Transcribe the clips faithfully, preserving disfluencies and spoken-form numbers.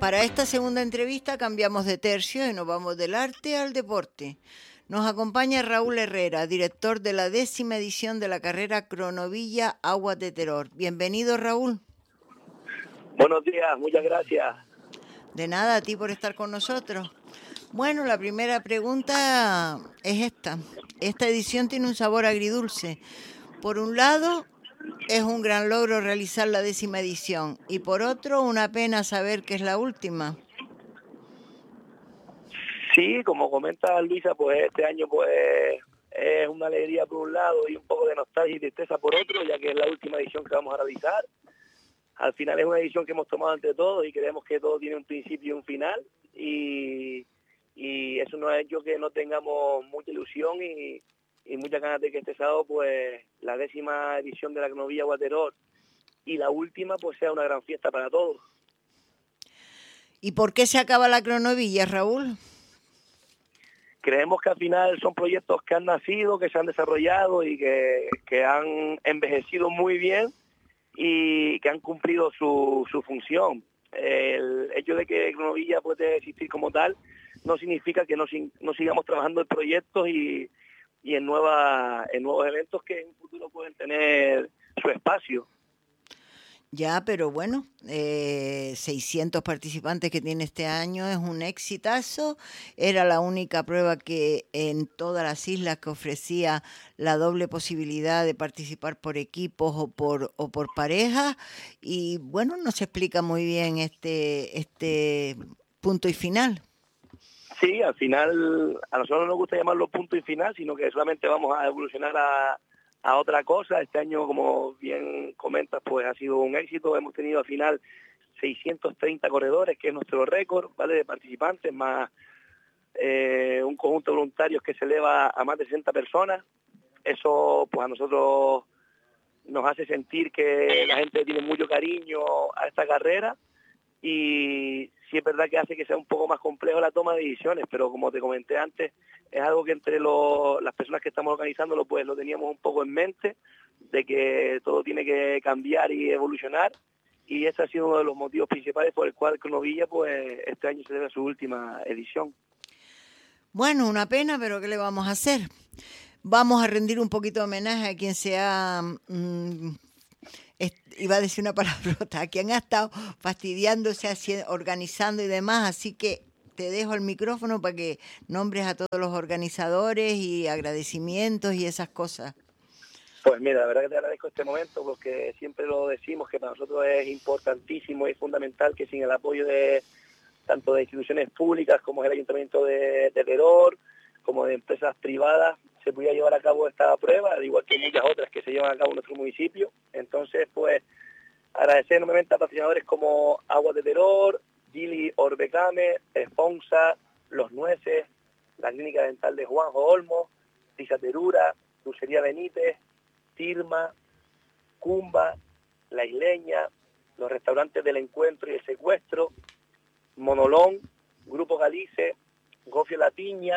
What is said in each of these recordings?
Para esta segunda entrevista cambiamos de tercio y nos vamos del arte al deporte. Nos acompaña Raúl Herrera, director de la décima edición de la carrera Cronovilla Aguas de Teror. Bienvenido, Raúl. Buenos días, muchas gracias. De nada, a ti por estar con nosotros. Bueno, la primera pregunta es esta. Esta edición tiene un sabor agridulce. Por un lado, es un gran logro realizar la décima edición y por otro, una pena saber que es la última. Sí, como comenta Luisa, pues este año pues es una alegría por un lado y un poco de nostalgia y tristeza por otro, ya que es la última edición que vamos a realizar. Al final es una edición que hemos tomado entre todos y creemos que todo tiene un principio y un final, y, y eso no ha hecho que no tengamos mucha ilusión y, y muchas ganas de que este sábado pues la décima edición de la Cronovilla Aguas de Teror y la última pues sea una gran fiesta para todos. ¿Y por qué se acaba la Cronovilla, Raúl? Creemos que al final son proyectos que han nacido, que se han desarrollado y que, que han envejecido muy bien y que han cumplido su, su función. El hecho de que Cronovilla puede existir como tal no significa que no, no sigamos trabajando en proyectos y, y en, nueva, en nuevos eventos que en un futuro pueden tener su espacio. Ya, pero bueno, eh, seiscientos participantes que tiene este año es un exitazo. Era la única prueba que en todas las islas que ofrecía la doble posibilidad de participar por equipos o por o por parejas. Y bueno, no se explica muy bien este este punto y final. Sí, al final a nosotros no nos gusta llamarlo punto y final, sino que solamente vamos a evolucionar a... a otra cosa. Este año, como bien comentas, pues ha sido un éxito. Hemos tenido al final seiscientos treinta corredores, que es nuestro récord, ¿vale?, de participantes, más eh, un conjunto de voluntarios que se eleva a más de sesenta personas. Eso pues a nosotros nos hace sentir que la gente tiene mucho cariño a esta carrera, y sí es verdad que hace que sea un poco más complejo la toma de decisiones, pero como te comenté antes, es algo que entre los, las personas que estamos organizándolo pues lo teníamos un poco en mente, de que todo tiene que cambiar y evolucionar, y ese ha sido uno de los motivos principales por el cual Cronovilla pues este año celebra su última edición. Bueno, una pena, pero ¿qué le vamos a hacer? Vamos a rendir un poquito de homenaje a quien se ha... Mmm, iba a decir una palabrota, a quien ha estado fastidiándose, haciendo, organizando y demás, así que te dejo el micrófono para que nombres a todos los organizadores y agradecimientos y esas cosas. Pues mira, la verdad que te agradezco este momento, porque siempre lo decimos que para nosotros es importantísimo y fundamental que sin el apoyo de tanto de instituciones públicas como es el Ayuntamiento de, de Teror, como de empresas privadas, se pudiera llevar a cabo esta prueba, al igual que muchas otras que se llevan a cabo en nuestro municipio. Entonces, pues, agradecer enormemente a patrocinadores como Aguas de Teror, Gili Orbecame, Esponsa, Los Nueces, la Clínica Dental de Juanjo Olmo, Tisa Terura, Dulcería Benítez, Tirma, Cumba, La Isleña, los restaurantes del Encuentro y el Secuestro, Monolón, Grupo Galice, Gofio La Piña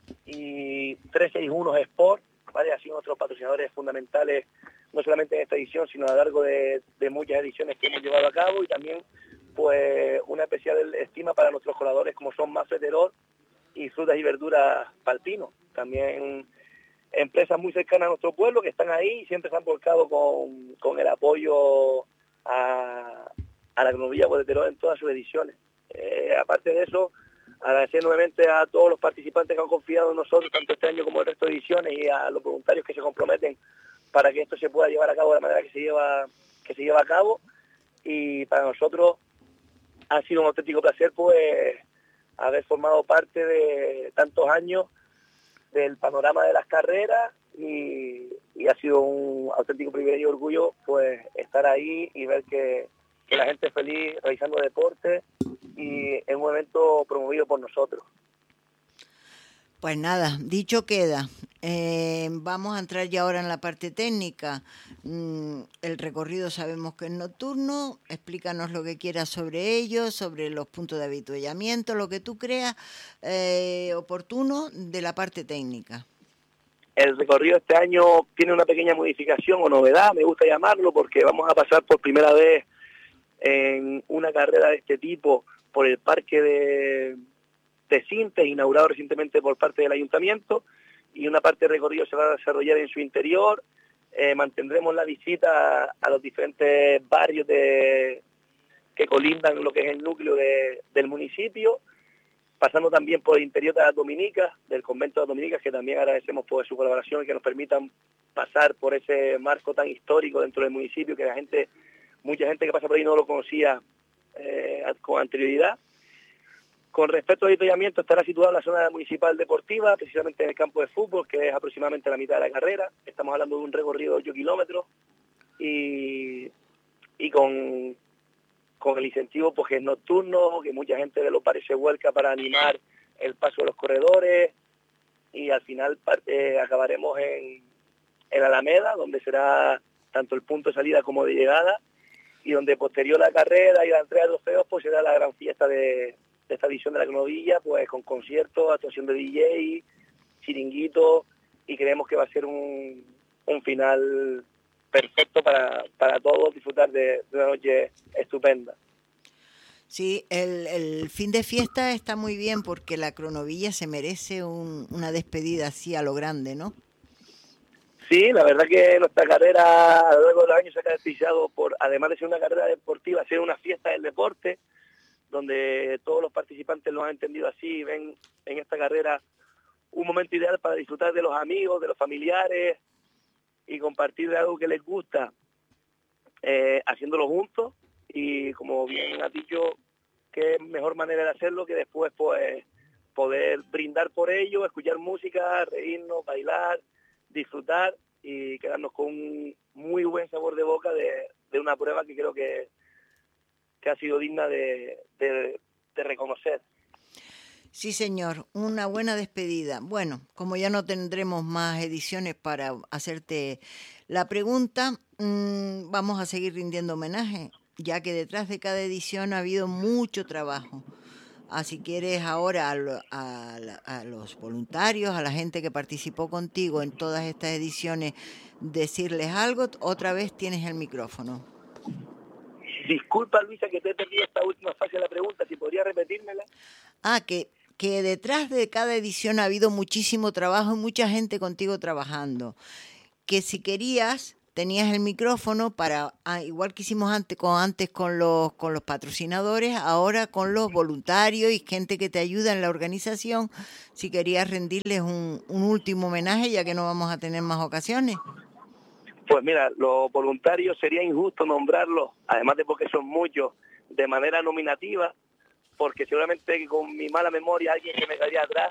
y trescientos sesenta y uno Sport, ¿vale? Han sido nuestros patrocinadores fundamentales, no solamente en esta edición, sino a lo largo de, de muchas ediciones que hemos llevado a cabo, y también pues una especial estima para nuestros colaboradores como son Mafre Teror y Frutas y Verduras Palpino. También empresas muy cercanas a nuestro pueblo que están ahí y siempre se han volcado con, con el apoyo a, a la Cronovilla Aguas de Teror en todas sus ediciones. Eh, aparte de eso, agradecer nuevamente a todos los participantes que han confiado en nosotros, tanto este año como el resto de ediciones, y a los voluntarios que se comprometen para que esto se pueda llevar a cabo de la manera que se lleva, que se lleva a cabo. Y para nosotros ha sido un auténtico placer pues haber formado parte de tantos años del panorama de las carreras, y, y ha sido un auténtico privilegio y orgullo pues estar ahí y ver que, que la gente es feliz realizando deporte, y es un evento promovido por nosotros. Pues nada, dicho queda. Eh, vamos a entrar ya ahora en la parte técnica. Mm, el recorrido sabemos que es nocturno. Explícanos lo que quieras sobre ello, sobre los puntos de avituallamiento, lo que tú creas eh, oportuno de la parte técnica. El recorrido este año tiene una pequeña modificación o novedad, me gusta llamarlo, porque vamos a pasar por primera vez en una carrera de este tipo por el parque de, de Sintes, inaugurado recientemente por parte del ayuntamiento, y una parte del recorrido se va a desarrollar en su interior. Eh, mantendremos la visita a, a los diferentes barrios de, que colindan lo que es el núcleo de, del municipio, pasando también por el interior de las Dominicas, del convento de las Dominicas, que también agradecemos por su colaboración y que nos permitan pasar por ese marco tan histórico dentro del municipio, que la gente, mucha gente que pasa por ahí no lo conocía eh, con anterioridad. Con respecto al avituallamiento, estará situada en la zona municipal deportiva, precisamente en el campo de fútbol, que es aproximadamente la mitad de la carrera. Estamos hablando de un recorrido de ocho kilómetros y, y con, con el incentivo pues, que es nocturno, que mucha gente de los bares se vuelca para animar el paso de los corredores, y al final eh, acabaremos en, en Alameda, donde será tanto el punto de salida como de llegada, y donde posterior a la carrera y la entrega de trofeos pues será la gran fiesta de, de esta edición de la cronovilla, pues con conciertos, actuación de D J, chiringuito, y creemos que va a ser un, un final perfecto para, para todos disfrutar de, de una noche estupenda. Sí, el, el fin de fiesta está muy bien porque la cronovilla se merece un, una despedida así a lo grande, ¿no? Sí, la verdad que nuestra carrera a lo largo de los años se ha caracterizado por, además de ser una carrera deportiva, ser una fiesta del deporte, donde todos los participantes lo han entendido así y ven en esta carrera un momento ideal para disfrutar de los amigos, de los familiares y compartir de algo que les gusta, eh, haciéndolo juntos. Y como bien has dicho, qué mejor manera de hacerlo que después pues poder brindar por ello, escuchar música, reírnos, bailar, disfrutar y quedarnos con un muy buen sabor de boca de, de una prueba que creo que, que ha sido digna de, de, de reconocer. Sí, señor, una buena despedida. Bueno, como ya no tendremos más ediciones para hacerte la pregunta, mmm, vamos a seguir rindiendo homenaje, ya que detrás de cada edición ha habido mucho trabajo. Así que quieres ahora a, lo, a, a los voluntarios, a la gente que participó contigo en todas estas ediciones, decirles algo, otra vez tienes el micrófono. Disculpa, Luisa, que te he perdido esta última fase de la pregunta, si podría repetírmela. Ah, que, que detrás de cada edición ha habido muchísimo trabajo y mucha gente contigo trabajando. Que si querías, tenías el micrófono para, ah, igual que hicimos antes con, antes con los, con los patrocinadores, ahora con los voluntarios y gente que te ayuda en la organización, si querías rendirles un, un último homenaje, ya que no vamos a tener más ocasiones. Pues mira, los voluntarios sería injusto nombrarlos, además de porque son muchos, de manera nominativa, porque seguramente con mi mala memoria alguien se me quedaría atrás,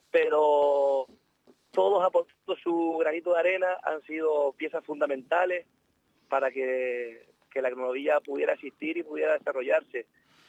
pero todos aportando su granito de arena, han sido piezas fundamentales para que, que la cronovilla pudiera existir y pudiera desarrollarse.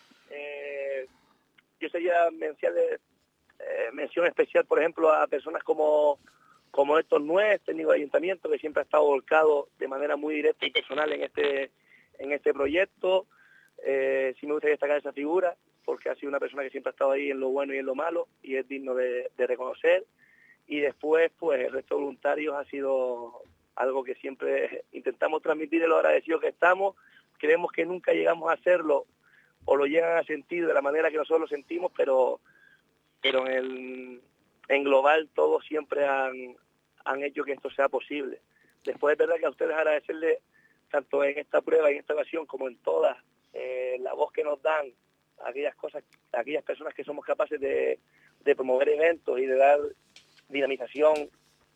Eh, yo sería mención, de, eh, mención especial, por ejemplo, a personas como... como Héctor Nuez, técnico de ayuntamiento, que siempre ha estado volcado de manera muy directa y personal en este en este proyecto. Eh, sí me gustaría destacar esa figura, porque ha sido una persona que siempre ha estado ahí en lo bueno y en lo malo, y es digno de, de reconocer. Y después, pues, el resto de voluntarios ha sido algo que siempre intentamos transmitir de lo agradecidos que estamos. Creemos que nunca llegamos a hacerlo, o lo llegan a sentir de la manera que nosotros lo sentimos, pero, pero en el... en global todos siempre han, han hecho que esto sea posible. Después es verdad que a ustedes agradecerles tanto en esta prueba y en esta ocasión como en todas, eh, la voz que nos dan a aquellas cosas, a aquellas personas que somos capaces de, de promover eventos y de dar dinamización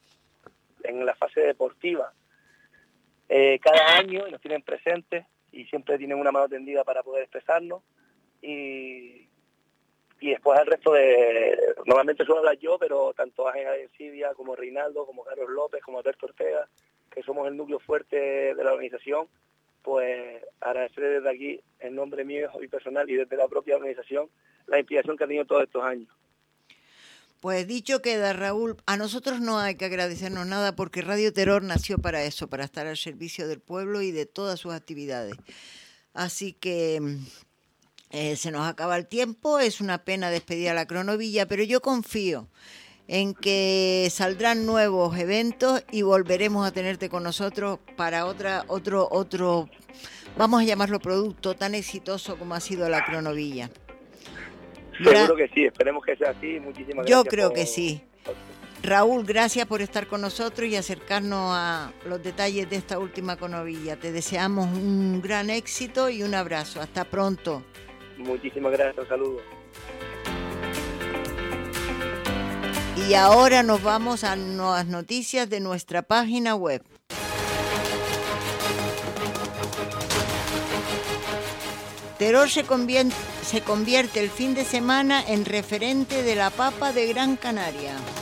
en la fase deportiva eh, cada año, y nos tienen presentes y siempre tienen una mano tendida para poder expresarnos. Y Y después el resto de, normalmente suelo hablar yo, pero tanto Ángel Arencibia como Reinaldo, como Carlos López, como Alberto Ortega, que somos el núcleo fuerte de la organización, pues agradecer desde aquí, en nombre mío y personal y desde la propia organización, la inspiración que ha tenido todos estos años. Pues dicho queda, Raúl, a nosotros no hay que agradecernos nada porque Radio Terror nació para eso, para estar al servicio del pueblo y de todas sus actividades. Así que... Eh, se nos acaba el tiempo, es una pena despedir a la cronovilla, pero yo confío en que saldrán nuevos eventos y volveremos a tenerte con nosotros para otra, otro, otro, vamos a llamarlo producto tan exitoso como ha sido la Cronovilla. Seguro que sí, esperemos que sea así. Muchísimas gracias. Yo creo por... que sí. Raúl, gracias por estar con nosotros y acercarnos a los detalles de esta última Cronovilla. Te deseamos un gran éxito y un abrazo. Hasta pronto. Muchísimas gracias, un saludo. Y ahora nos vamos a las noticias de nuestra página web. Teror se convierte, se convierte el fin de semana en referente de la papa de Gran Canaria.